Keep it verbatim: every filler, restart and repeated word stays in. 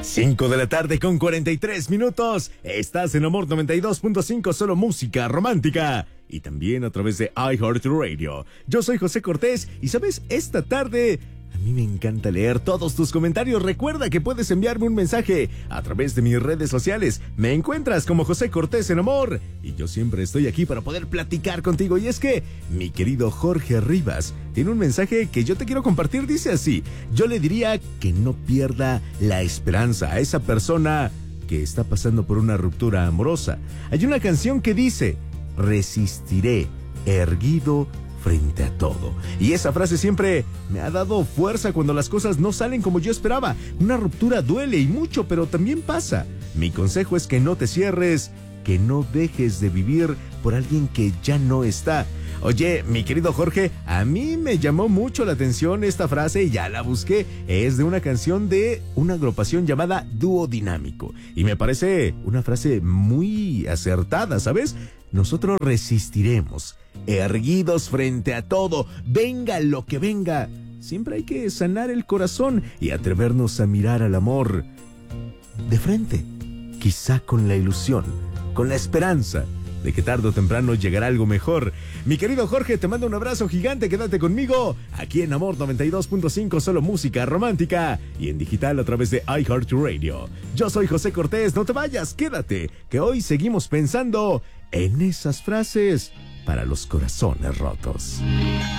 cinco de la tarde con cuarenta y tres minutos. Estás en Amor noventa y dos punto cinco, solo música romántica. Y también a través de iHeartRadio. Yo soy José Cortés y, ¿sabes? Esta tarde a mí me encanta leer todos tus comentarios. Recuerda que puedes enviarme un mensaje a través de mis redes sociales. Me encuentras como José Cortés en Amor. Y yo siempre estoy aquí para poder platicar contigo. Y es que mi querido Jorge Rivas tiene un mensaje que yo te quiero compartir. Dice así: yo le diría que no pierda la esperanza a esa persona que está pasando por una ruptura amorosa. Hay una canción que dice: resistiré erguido frente a todo. Y esa frase siempre me ha dado fuerza cuando las cosas no salen como yo esperaba. Una ruptura duele y mucho, pero también pasa. Mi consejo es que no te cierres, que no dejes de vivir por alguien que ya no está. Oye, mi querido Jorge, a mí me llamó mucho la atención esta frase y ya la busqué. Es de una canción de una agrupación llamada Dúo Dinámico. Y me parece una frase muy acertada, ¿sabes? Nosotros resistiremos, erguidos frente a todo, venga lo que venga. Siempre hay que sanar el corazón y atrevernos a mirar al amor de frente, quizá con la ilusión, con la esperanza de que tarde o temprano llegará algo mejor. Mi querido Jorge, te mando un abrazo gigante, quédate conmigo, aquí en Amor noventa y dos punto cinco, solo música romántica, y en digital a través de iHeartRadio. Yo soy José Cortés, no te vayas, quédate, que hoy seguimos pensando en esas frases para los corazones rotos.